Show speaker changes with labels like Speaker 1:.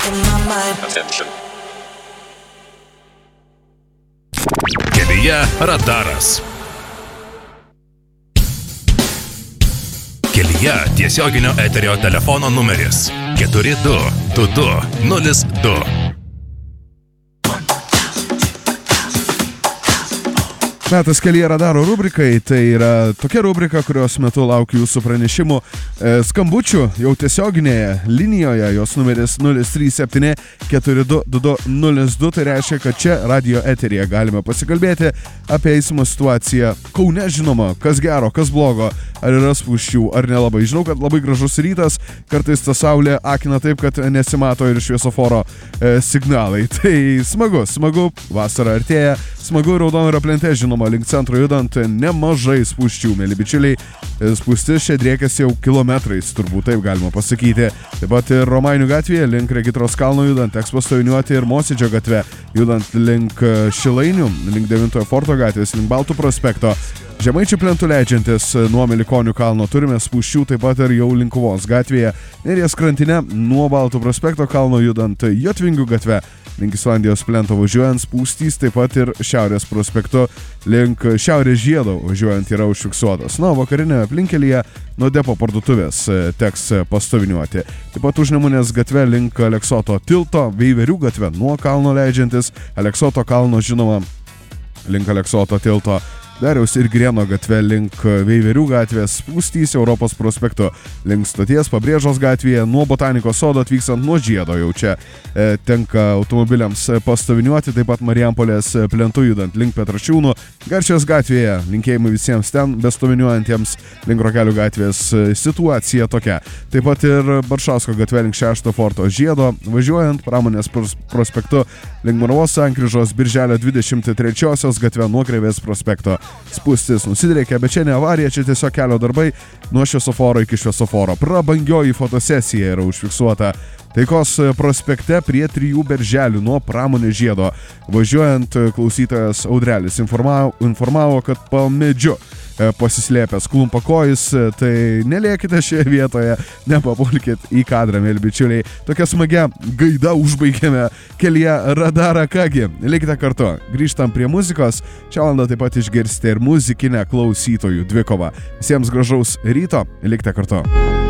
Speaker 1: Attention.
Speaker 2: Kelyje radaras. Kelyje tiesioginio eterio telefono numeris 422202.
Speaker 3: Metas Kelyje radaro rubrikai, tai yra tokia rubrika, kurios metu laukiu jūsų pranešimų skambučių jau tiesioginėje linijoje, jos numeris 037 422202, tai reiškia, kad čia radio eteryje galime pasikalbėti apie eismo situaciją Kaune, žinoma, kas gero, kas blogo, ar yra spūsčių, ar nelabai. Žinau, kad labai gražus rytas, kartais ta saulė akina taip, kad nesimato ir šviesoforo signalai. Tai smagu, vasara artėja, smagu Raudonojo plente, žinoma, link centro judant nemažai spūsčių, mėly bičiuliai. Spūstis čia driekiasi jau kilometrais, turbūt taip galima pasakyti. Taip pat ir Romainių gatvėje link Regitros kalno judant, teks pastoviniuoti ir Mosėdžio gatve, judant link Šilainių, link 9 forto gatvės, link Baltų prospekto. Žemaičių plentų leidžiantis nuo Melikonių kalno turime spūsčių, taip pat ir jau Linkuvos gatvėje. Neries krantine nuo Baltų prospekto kalno judant Jotvingių gatve, link Islandijos plento važiuojant spūstys, taip pat ir Šiaurės prospektu link Šiaurės žiedo važiuojant yra užfiksuotas. Na, vakarinėje aplinkelyje nuo depo parduotuvės teks pastoviniuoti. Taip pat Užnemunės gatve link Aleksoto tilto, Veiverių gatve nuo kalno leidžiantis, Aleksoto kalno žinoma link Aleksoto tilto, Dariaus ir Grieno gatve link Veiverių gatvės, spūstys Europos prospektu link stoties Pabrėžos gatvėje, nuo Botanikos sodo atvykstant nuo žiedo jau čia tenka automobiliams pastoviniuoti, taip pat Marijampolės plentu judant link Petrašiūnų, Garčios gatvėje, linkėjimai visiems ten bestoviniuojantiems, link Rokelių gatvės situacija tokia. Taip pat ir Baršausko gatve link 6 forto žiedo, važiuojant Pramonės prospektu link Moravos sankryžos, Birželio 23 gatve nuo Krėvės prospekto. Spūstis nusidriekia, bet čia ne avarija, čia tiesiog kelio darbai nuo šviesoforo iki šviesoforo. Prabangioji fotosesija yra užfiksuota Taikos prospekte prie 3 berželių nuo Pramonės žiedo. Važiuojant, klausytojas Audrelis informavo, kad po medžiu pasislėpęs klumpakojis, tai neliekite šioje vietoje, nepapulkit į kadrą, mėly bičiuliai. Tokia smagia gaida užbaigėme Kelyje radarą. Kągi, likite kartu. Grįžtam prie muzikos. Šią valandą taip pat išgirsite ir muzikinę klausytojų dvikovą. Visiems gražaus ryto, likite kartu.